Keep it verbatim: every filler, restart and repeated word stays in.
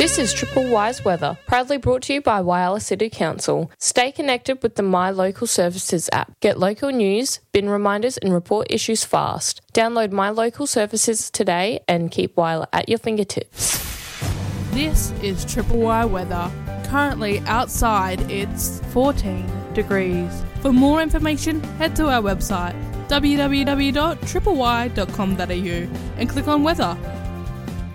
This is Triple Wise Weather, proudly brought to you by Whyalla City Council. Stay connected with the My Local Services app. Get local news, bin reminders and report issues fast. Download My Local Services today and keep Whyalla at your fingertips. This is Triple Y Weather. Currently outside it's fourteen degrees. For more information, head to our website w w w dot triple y dot com dot a u and click on weather.